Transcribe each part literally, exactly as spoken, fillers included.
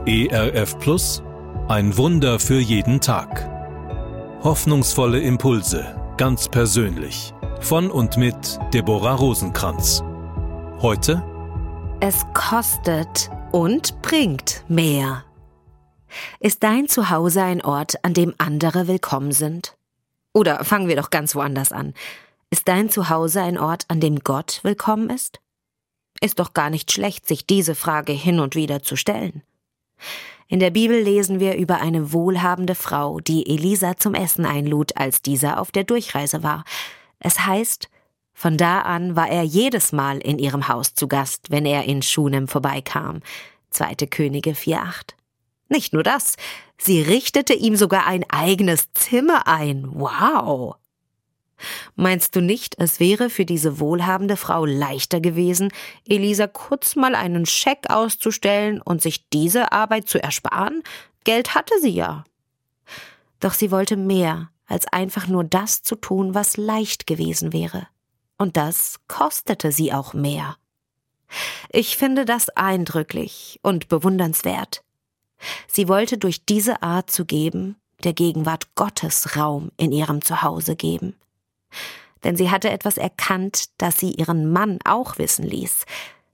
E R F Plus, ein Wunder für jeden Tag. Hoffnungsvolle Impulse, ganz persönlich. Von und mit Deborah Rosenkranz. Heute: Es kostet und bringt mehr. Ist dein Zuhause ein Ort, an dem andere willkommen sind? Oder fangen wir doch ganz woanders an. Ist dein Zuhause ein Ort, an dem Gott willkommen ist? Ist doch gar nicht schlecht, sich diese Frage hin und wieder zu stellen. In der Bibel lesen wir über eine wohlhabende Frau, die Elisa zum Essen einlud, als dieser auf der Durchreise war. Es heißt, von da an war er jedes Mal in ihrem Haus zu Gast, wenn er in Schunem vorbeikam. zweite Könige vier acht. Nicht nur das, sie richtete ihm sogar ein eigenes Zimmer ein. Wow! Meinst du nicht, es wäre für diese wohlhabende Frau leichter gewesen, Elisa kurz mal einen Scheck auszustellen und sich diese Arbeit zu ersparen? Geld hatte sie ja. Doch sie wollte mehr, als einfach nur das zu tun, was leicht gewesen wäre. Und das kostete sie auch mehr. Ich finde das eindrücklich und bewundernswert. Sie wollte durch diese Art zu geben, der Gegenwart Gottes Raum in ihrem Zuhause geben. Denn sie hatte etwas erkannt, das sie ihren Mann auch wissen ließ.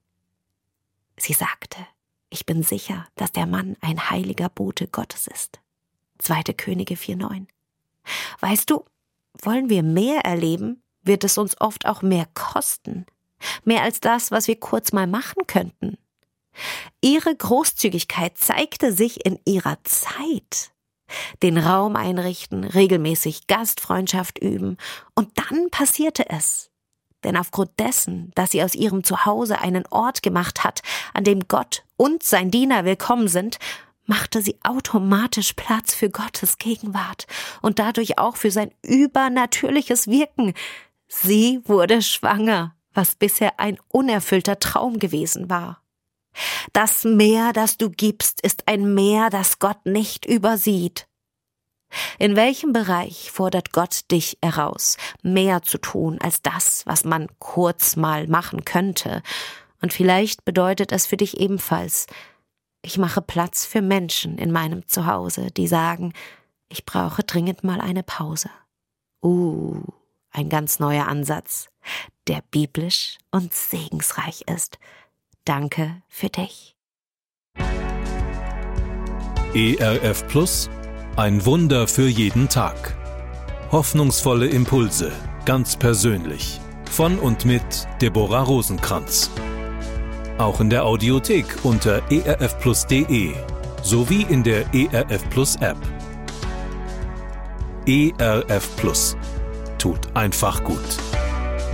Sie sagte, ich bin sicher, dass der Mann ein heiliger Bote Gottes ist. zweite Könige vier neun. Weißt du, wollen wir mehr erleben, wird es uns oft auch mehr kosten. Mehr als das, was wir kurz mal machen könnten. Ihre Großzügigkeit zeigte sich in ihrer Zeit. Den Raum einrichten, regelmäßig Gastfreundschaft üben, und dann passierte es. Denn aufgrund dessen, dass sie aus ihrem Zuhause einen Ort gemacht hat, an dem Gott und sein Diener willkommen sind, machte sie automatisch Platz für Gottes Gegenwart und dadurch auch für sein übernatürliches Wirken. Sie wurde schwanger, was bisher ein unerfüllter Traum gewesen war. Das Mehr, das du gibst, ist ein Mehr, das Gott nicht übersieht. In welchem Bereich fordert Gott dich heraus, mehr zu tun als das, was man kurz mal machen könnte? Und vielleicht bedeutet es für dich ebenfalls, ich mache Platz für Menschen in meinem Zuhause, die sagen, ich brauche dringend mal eine Pause. Uh, ein ganz neuer Ansatz, der biblisch und segensreich ist. Danke für dich. E R F Plus, ein Wunder für jeden Tag. Hoffnungsvolle Impulse, ganz persönlich. Von und mit Deborah Rosenkranz. Auch in der Audiothek unter e r f plus punkt de sowie in der E R F Plus App. E R F Plus. Tut einfach gut.